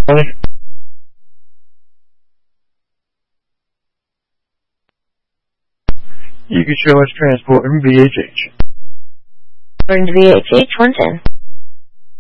You can show us transport from VHH. We're in VHH 110.